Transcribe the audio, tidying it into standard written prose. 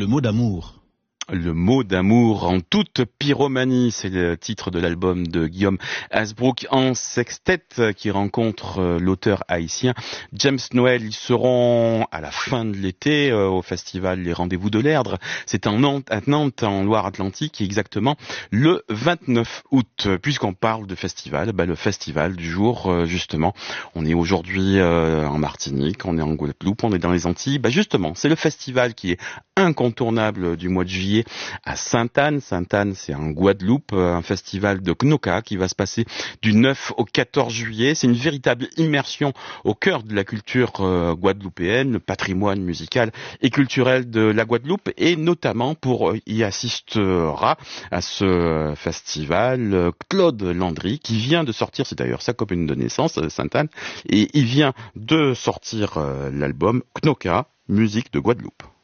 Le mot d'amour. Le mot d'amour en toute pyromanie, c'est le titre de l'album de Guillaume Hasbrouck en sextet qui rencontre l'auteur haïtien James Noël. Ils seront à la fin de l'été au festival Les Rendez-vous de l'Erdre. C'est à Nantes, en Loire-Atlantique, exactement le 29 août. Puisqu'on parle de festival, le festival du jour, justement. On est aujourd'hui en Martinique, on est en Guadeloupe, on est dans les Antilles. Justement, c'est le festival qui est incontournable du mois de juillet à Sainte-Anne. Sainte-Anne, c'est en Guadeloupe, un festival de Knoka qui va se passer du 9 au 14 juillet. C'est une véritable immersion au cœur de la culture guadeloupéenne, le patrimoine musical et culturel de la Guadeloupe, et notamment pour y assistera à ce festival Claude Landry qui vient de sortir, c'est d'ailleurs sa commune de naissance, Sainte-Anne, et il vient de sortir l'album Knoka, musique de Guadeloupe.